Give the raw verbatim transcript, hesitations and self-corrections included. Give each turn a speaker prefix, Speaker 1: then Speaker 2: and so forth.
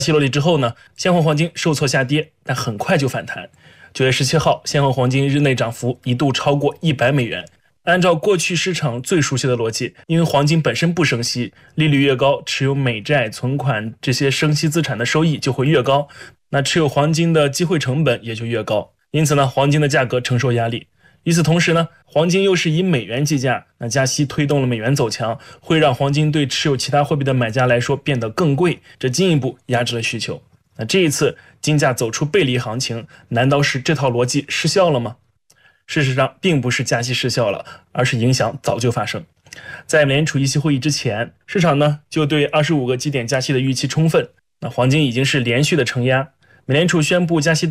Speaker 1: 息落地之后呢，现货黄金受挫下跌，但很快就反弹。九月十七号，现货黄金日内涨幅一度超过一百美元。按照过去市场最熟悉的逻辑，因为黄金本身不升息，利率越高，持有美债、存款这些升息资产的收益就会越高，那持有黄金的机会成本也就越高。因此呢，黄金的价格承受压力。与此同时呢，黄金又是以美元计价，那加息推动了美元走强，会让黄金对持有其他货币的买家来说变得更贵，这进一步压制了需求。那这一次金价走出背离行情，难道是这套逻辑失效了吗？事实上并不是加息失效了，而是影响早就发生。在美联储议息会议之前，市场呢就对二十五个基点加息的预期充分，那黄金已经是连续的承压。美联储宣布加息